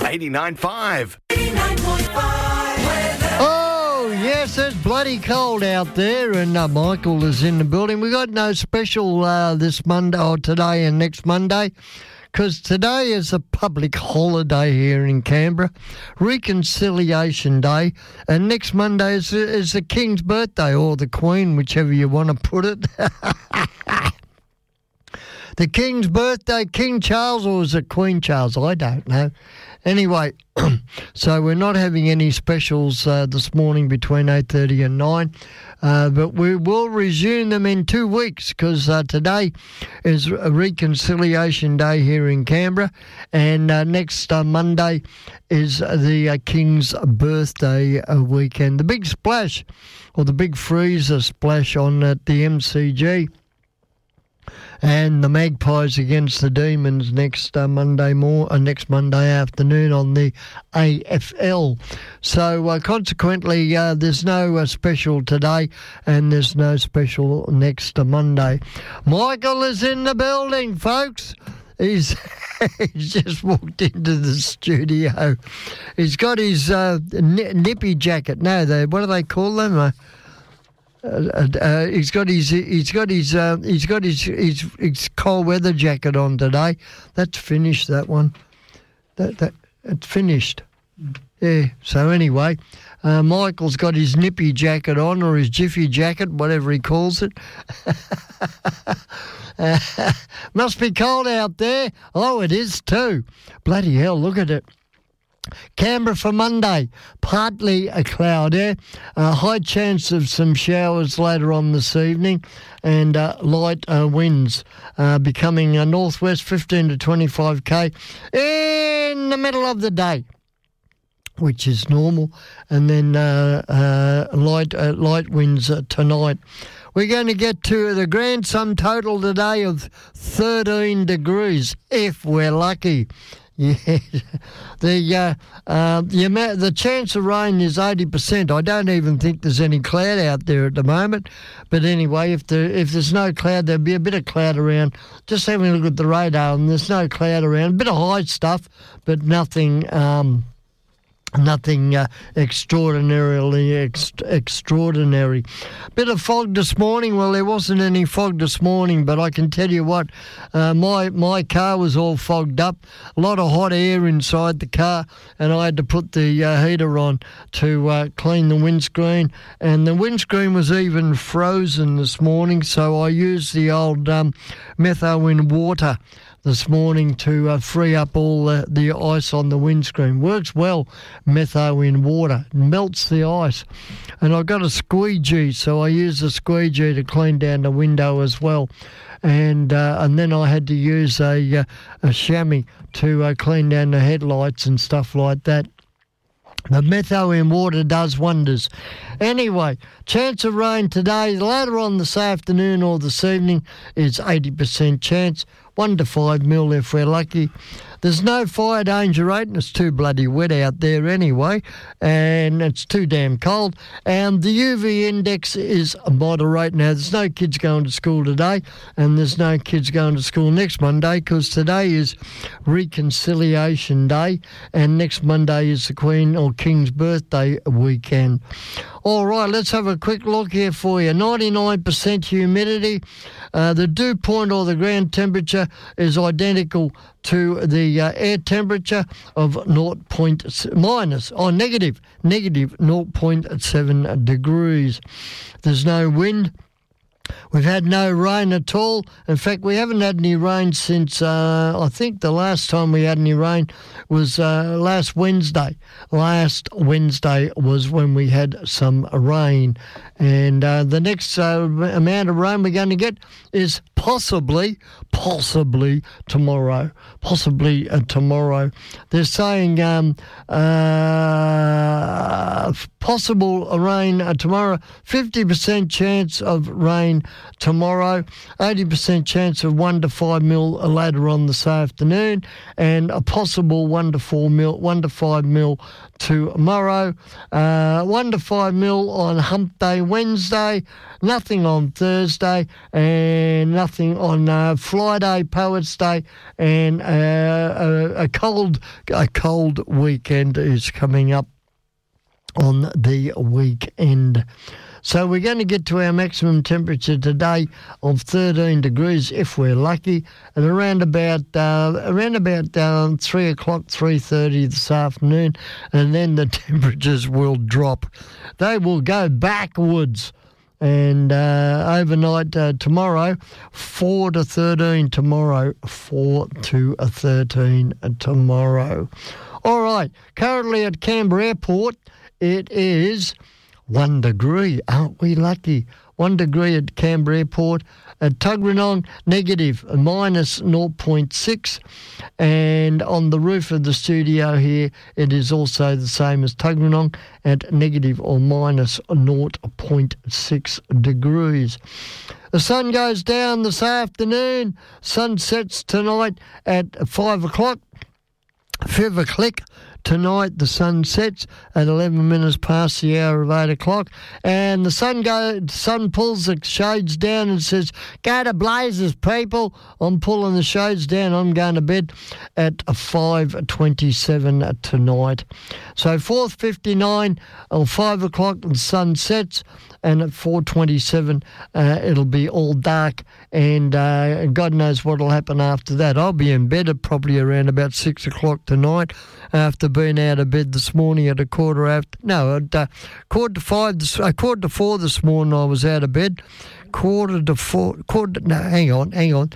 89.5. Oh, yes, it's bloody cold out there, and Michael is in the building. We got no special this Monday, or today and next Monday, because today is a public holiday here in Canberra, Reconciliation Day, and next Monday is the King's birthday, or the Queen, whichever you want to put it. The King's birthday, King Charles, or is it Queen Charles? I don't know. Anyway, so we're not having any specials this morning between 8:30 and 9, but we will resume them in 2 weeks, because today is a Reconciliation Day here in Canberra, and next Monday is the King's birthday weekend. The big splash, or the big freezer splash on at the MCG, and the Magpies against the Demons next Monday afternoon on the AFL. So consequently, there's no special today, and there's no special next Monday. Michael is in the building, folks. He's just walked into the studio. He's got his nippy jacket. No, what do they call them? He's got his cold weather jacket on today. That's finished. That one. That it's finished. Yeah. So anyway, Michael's got his nippy jacket on, or his jiffy jacket, whatever he calls it. Must be cold out there. Oh, it is too. Bloody hell! Look at it. Canberra for Monday, partly a cloud air, high chance of some showers later on this evening, and light winds becoming northwest 15 to 25k in the middle of the day, which is normal, and then light winds tonight. We're going to get to the grand sum total today of 13 degrees, if we're lucky. Yeah, the chance of rain is 80%. I don't even think there's any cloud out there at the moment. But anyway, if there's no cloud, there'll be a bit of cloud around. Just having a look at the radar, and there's no cloud around. A bit of high stuff, but nothing extraordinarily extraordinary. Bit of fog this morning. Well, there wasn't any fog this morning, but I can tell you what, my car was all fogged up. A lot of hot air inside the car, and I had to put the heater on to clean the windscreen. And the windscreen was even frozen this morning, so I used the old metho in water this morning to free up all the ice on the windscreen. Works well, metho in water. It melts the ice. And I got a squeegee, so I used a squeegee to clean down the window as well. And then I had to use a chamois to clean down the headlights and stuff like that. The metho in water does wonders. Anyway, chance of rain today, later on this afternoon or this evening, is 80% chance. 1 to 5 mil if we're lucky. There's no fire danger rate, and it's too bloody wet out there anyway, and it's too damn cold. And the UV index is moderate. Now, there's no kids going to school today, and there's no kids going to school next Monday, because today is Reconciliation Day, and next Monday is the Queen or King's birthday weekend. All right, let's have a quick look here for you. 99% humidity. The dew point, or the ground temperature, is identical to the air temperature of negative 0.7 degrees. There's no wind. We've had no rain at all. In fact, we haven't had any rain since, I think the last time we had any rain was last Wednesday. Last Wednesday was when we had some rain. And the next amount of rain we're going to get is possibly tomorrow. Possibly tomorrow. They're saying possible rain tomorrow, 50% chance of rain tomorrow, 80% chance of 1 to 5 mil later on this afternoon, and a possible 1 to 5 mil tomorrow, 1 to 5 mil on Hump Day Wednesday, nothing on Thursday, and nothing on Friday, Poets' Day, and a cold weekend is coming up on the weekend. So we're going to get to our maximum temperature today of 13 degrees if we're lucky, and around about 3 o'clock, 3:30 this afternoon, and then the temperatures will drop. They will go backwards. And overnight tomorrow, 4 to 13 tomorrow, 4 to 13 tomorrow. All right, currently at Canberra Airport, it is 1 degree. Aren't we lucky? 1 degree at Canberra Airport. At Tuggeranong, negative, minus 0.6. And on the roof of the studio here, it is also the same as Tuggeranong at negative or minus 0.6 degrees. The sun goes down this afternoon. Sun sets tonight at 5 o'clock. 5 o'clock. Tonight the sun sets at 11 minutes past the hour of 8 o'clock, and the sun pulls the shades down and says, "Go to blazes, people." I'm pulling the shades down. I'm going to bed at 5:27 tonight. So 4:59 or 5 o'clock the sun sets, and at 4:27 it'll be all dark, and God knows what will happen after that. I'll be in bed at probably around about 6 o'clock tonight, after being out of bed this morning at quarter to 4 this morning. I was out of bed. Hang on.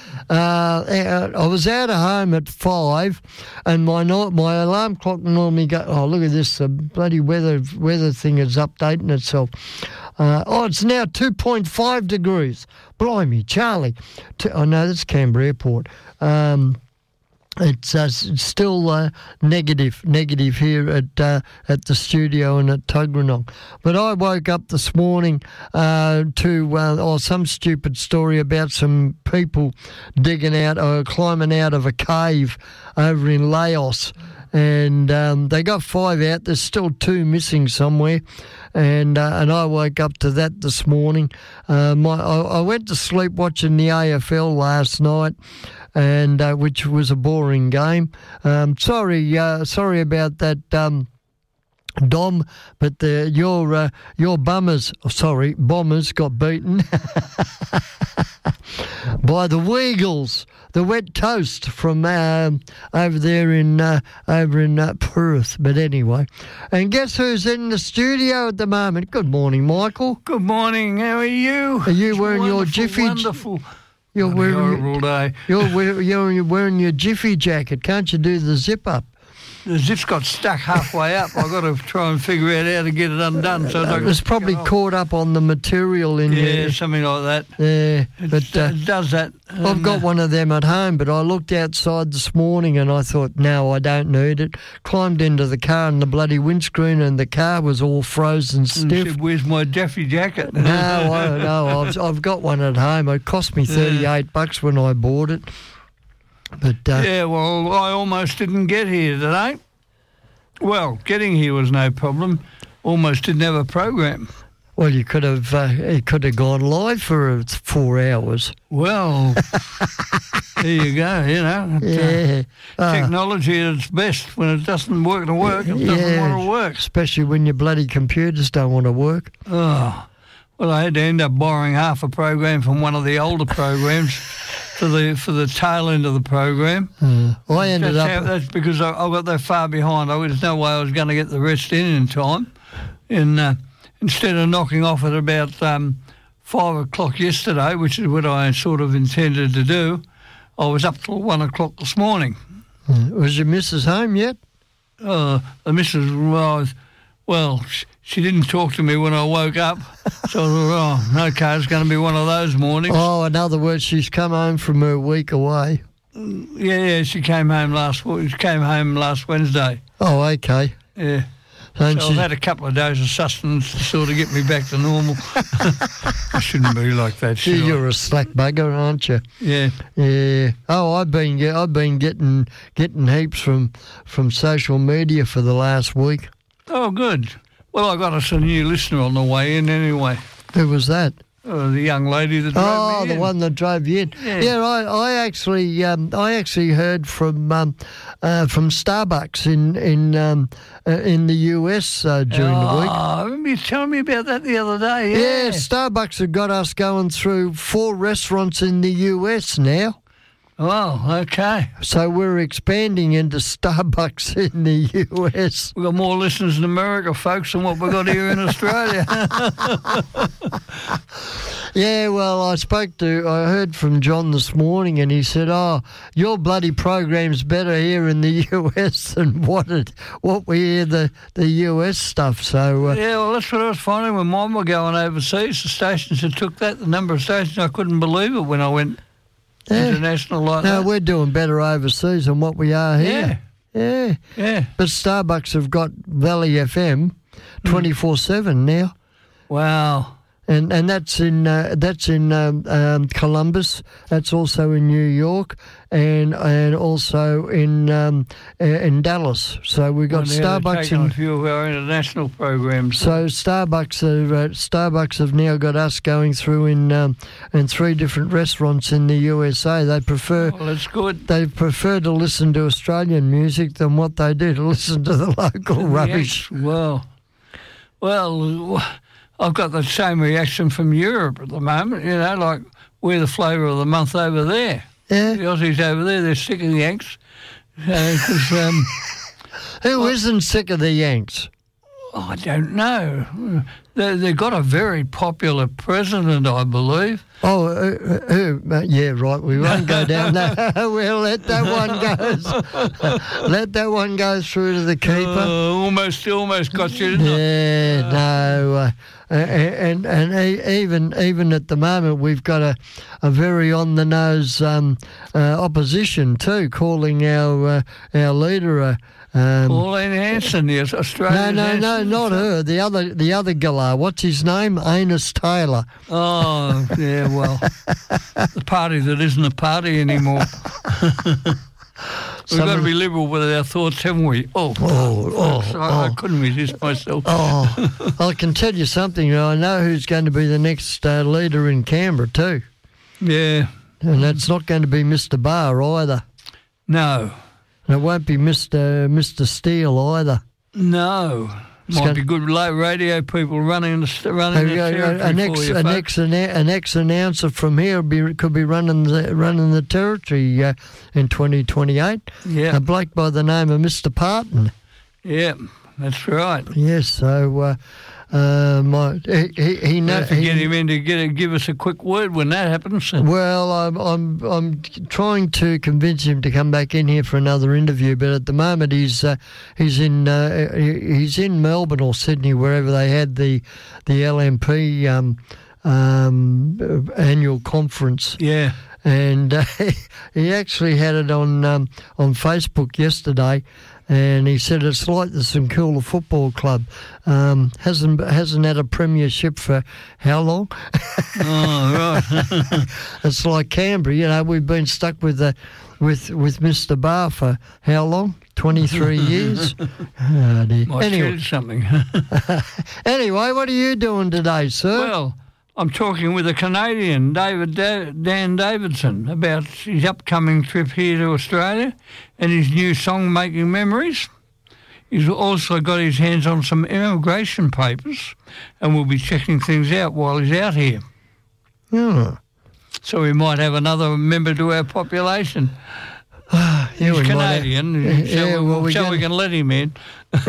I was out of home at 5, and my alarm clock normally go. Oh, look at this! The bloody weather thing is updating itself. It's now 2.5 degrees. Blimey, Charlie! Oh no, that's Canberra Airport. It's still negative here at the studio and at Tuggeranong. But I woke up this morning to some stupid story about some people digging out or climbing out of a cave over in Laos. And they got 5 out. There's still 2 missing somewhere, and I woke up to that this morning. I went to sleep watching the AFL last night, and which was a boring game. Sorry about that, Dom, but your Bombers got beaten by the Weagles, the wet toast from over there in Perth. But anyway, and guess who's in the studio at the moment? Good morning, Michael. Good morning. How are you? Are you wearing your Jiffy? Wonderful. You're horrible day. You're wearing your Jiffy jacket. Can't you do the zip up? The zip's got stuck halfway up. I've got to try and figure out how to get it undone. So it's probably caught up on the material in there. Yeah, something like that. Yeah, but it does that. I've got one of them at home, but I looked outside this morning and I thought, no, I don't need it. Climbed into the car and the bloody windscreen and the car was all frozen stiff. Said, where's my Jeffy jacket? No, I've got one at home. It cost me $38 when I bought it. But yeah, well, I almost didn't get here today. Well, getting here was no problem. Almost didn't have a program. Well, it could have gone live for 4 hours. Well, there you go. You know, technology at its best. When it doesn't work to work, it doesn't want to work. Especially when your bloody computers don't want to work. Oh, well, I had to end up borrowing half a program from one of the older programs. For the tail end of the program. I ended up... That's because I got that far behind. There's no way I was going to get the rest in time. And instead of knocking off at about 5 o'clock yesterday, which is what I sort of intended to do, I was up till 1 o'clock this morning. Was your missus home yet? The missus was... Well, she didn't talk to me when I woke up, so I thought, okay, it's going to be one of those mornings. Oh, in other words, she's come home from her week away. Yeah, she came home last Wednesday. Oh, okay. Yeah. So I've had a couple of days of sustenance to sort of get me back to normal. I shouldn't be like that, should I? You're a slack bugger, aren't you? Yeah. Yeah. Oh, I've been getting heaps from social media for the last week. Oh, good. Well, I got us a new listener on the way in anyway. Who was that? The young lady that drove me the in. one that drove you in. Yeah. I actually heard from Starbucks in the US during the week. Oh, remember you telling me about that the other day? Yeah, Starbucks have got us going through 4 restaurants in the US now. Oh, okay. So we're expanding into Starbucks in the US. We've got more listeners in America, folks, than what we've got here in Australia. Yeah, well, I heard from John this morning, and he said, your bloody program's better here in the US than what we hear the US stuff. So yeah, well, that's what I was finding when mine were going overseas. The stations that took that, the number of stations, I couldn't believe it when I went international like that. No, we're doing better overseas than what we are here. Yeah. But Starbucks have got Valley FM 24/7 now. Wow. And that's in Columbus. That's also in New York, and also in Dallas. So we've got Starbucks in a few of our international programs. So Starbucks have now got us going through in 3 different restaurants in the USA. They prefer. Well, that's good. They prefer to listen to Australian music than what they do to listen to the local rubbish. Well. I've got the same reaction from Europe at the moment, like we're the flavour of the month over there. Yeah. The Aussies over there, they're sick of the Yanks. Who isn't sick of the Yanks? I don't know. They've got a very popular president, I believe. Oh, yeah, right. We won't go down that. We'll let that one go. Let that one go through to the keeper. Almost got you, didn't I? Yeah, no. And even at the moment, we've got a very on the nose opposition too, calling our leader. Pauline Hanson, yes, Australian. No, not her. The other galah. What's his name? Anus Taylor. Oh, yeah. Well, the party that isn't a party anymore. We've got to be liberal with our thoughts, haven't we? I couldn't resist myself. I can tell you something. I know who's going to be the next leader in Canberra too. Yeah. And that's not going to be Mr. Barr either. No. And it won't be Mr. Steele either. No. Might be good radio people running the territory for you, an ex-announcer from here could be running the territory in 2028. Yeah. A bloke by the name of Mr. Parton. Yeah, that's right. Yes, so he get him in to give us a quick word when that happens. Well, I'm trying to convince him to come back in here for another interview, but at the moment he's in Melbourne or Sydney, wherever they had the LNP annual conference. Yeah. And he actually had it on Facebook yesterday. And he said it's like the St Kilda Football Club. Hasn't had a premiership for how long? Oh, right. It's like Canberra. We've been stuck with Mr. Barr for how long? 23 years. Oh, dear. Anyway, something. Anyway, what are you doing today, sir? Well, I'm talking with a Canadian, Dan Davidson, about his upcoming trip here to Australia and his new song, Making Memories. He's also got his hands on some immigration papers and will be checking things out while he's out here. Yeah. So we might have another member to our population. He's Canadian, we can let him in.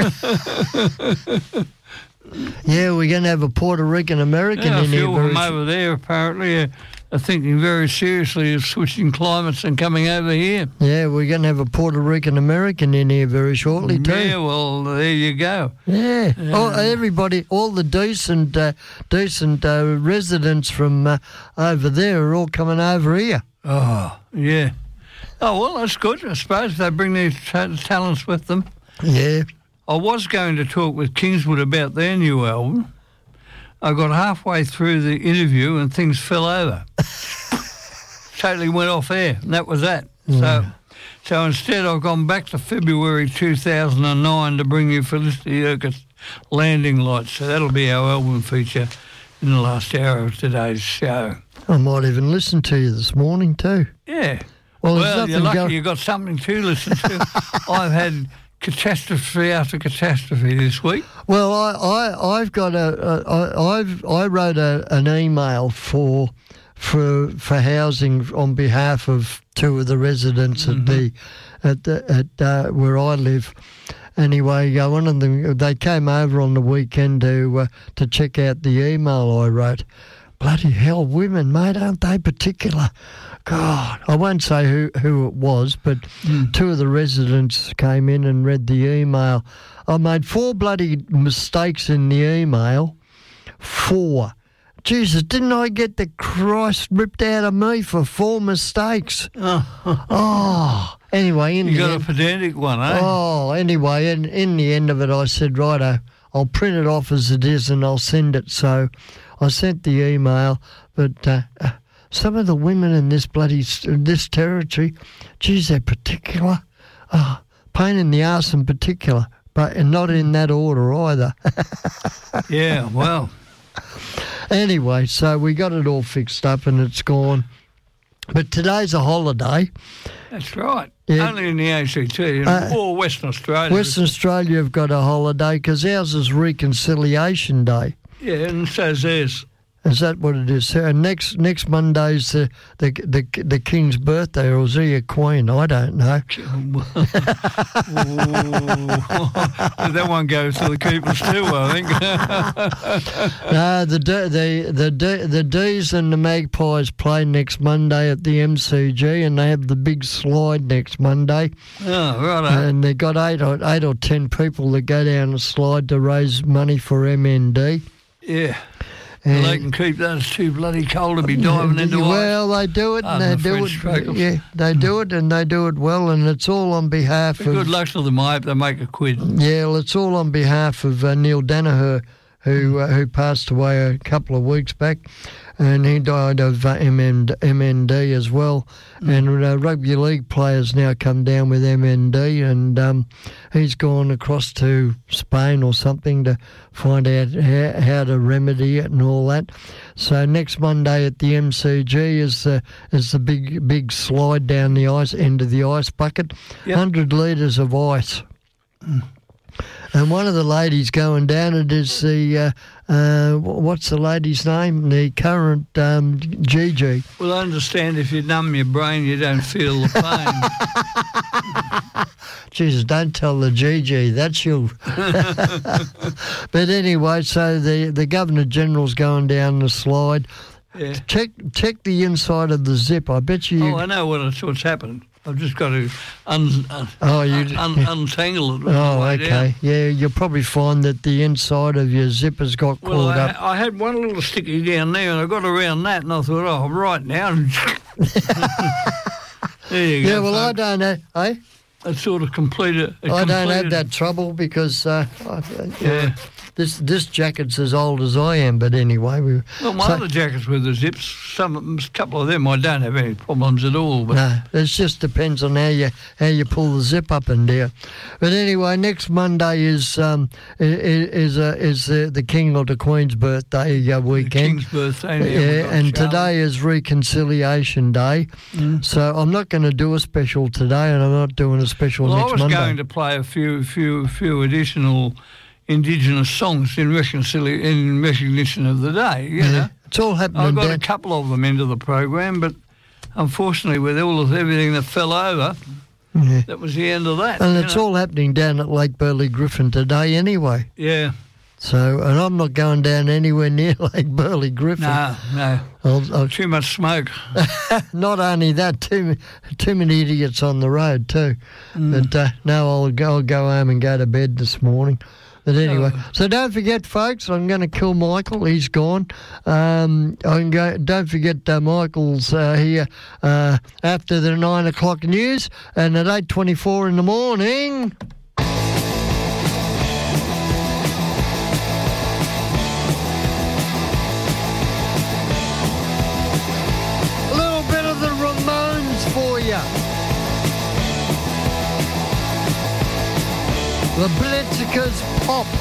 Yeah, we're going to have a Puerto Rican American in here. A few of them over there apparently are thinking very seriously of switching climates and coming over here. Yeah, we're going to have a Puerto Rican American in here very shortly too. Yeah, well, there you go. Yeah, everybody, all the decent residents from over there are all coming over here. Oh, yeah. Oh, well, that's good, I suppose, if they bring their talents with them. Yeah. I was going to talk with Kingswood about their new album. I got halfway through the interview and things fell over. Totally went off air, and that was that. So instead I've gone back to February 2009 to bring you Felicity Urquhart's Landing Lights. So that'll be our album feature in the last hour of today's show. I might even listen to you this morning too. Yeah. Well, you're lucky you got something to listen to. I've had catastrophe after catastrophe this week. Well, I've got I wrote an email for housing on behalf of two of the residents at where I live. Anyway, one of them, they came over on the weekend to check out the email I wrote. Bloody hell, women, mate, aren't they particular? God, I won't say who it was, but two of the residents came in and read the email. I made 4 bloody mistakes in the email. 4. Jesus, didn't I get the Christ ripped out of me for 4 mistakes? Anyway, you got a pedantic one, eh? Oh, anyway, in the end of it, I said, righto, I'll print it off as it is and I'll send it. So I sent the email, but some of the women in this territory, geez, they're particular. Pain in the arse in particular, but not in that order either. Yeah, well. Anyway, so we got it all fixed up and it's gone. But today's a holiday. That's right. Yeah. Only in the ACT or Western Australia. Western Australia have got a holiday because ours is Reconciliation Day. Yeah, and so's theirs. Is that what it is? Next Monday's the King's birthday, or is he a Queen? I don't know. That one goes to the keepers too, I think. No, the D's and the Magpies play next Monday at the MCG, and they have the big slide next Monday. Oh, right. And they've got 8 or 10 people that go down the slide to raise money for MND. Yeah. And they can keep those too bloody cold to be diving into ice. Well, they do it, and they do it. Yeah, they do it, and they do it well, and it's all on behalf of. Good luck to them. I hope they make a quid. Yeah, well, it's all on behalf of Neil Danaher, who passed away a couple of weeks back, and he died of MND as well. And rugby league players now come down with MND, and he's gone across to Spain or something to find out how to remedy it and all that. So next Monday at the MCG is the big slide down the ice end of the ice bucket, 100 litres of ice. And one of the ladies going down it is the, what's the lady's name? The current Gigi. Well, I understand if you numb your brain, you don't feel the pain. Jesus, don't tell the Gigi. That's you. But anyway, so the Governor-General's going down the slide. Yeah. Check the inside of the zip. I bet you... Oh, I know what's happened. I've just got to untangle it. Oh, okay. Down. Yeah, you'll probably find that the inside of your zipper's got caught up. I had one little sticky down there, and I got around that, and I thought, I'm right now. There you go. Yeah, well, folks. I don't know, eh? It sort of completed. I don't have that trouble because this jacket's as old as I am. But anyway, my other jackets with the zips, a couple of them, I don't have any problems at all. But no, it just depends on how you pull the zip up and down. But anyway, next Monday is the King or the Queen's birthday weekend. The King's birthday. Yeah, and today is Reconciliation Day. So I'm not going to do a special today, and I'm not doing a special next Monday. I was going to play a few additional Indigenous songs in recognition of the day, you know. It's all happening. I got a couple of them into the program, but unfortunately with everything that fell over, that was the end of that. And it's all happening down at Lake Burley Griffin today anyway. Yeah. So, and I'm not going down anywhere near Lake Burley Griffin. No. I'll too much smoke. Not only that, too many idiots on the road too. But no, I'll go home and go to bed this morning. But anyway, so don't forget, folks, I'm going to kill Michael. He's gone. Don't forget Michael's here after the 9 o'clock news and at 8:24 in the morning. A little bit of the Ramones for you. The Blitzkers Pop.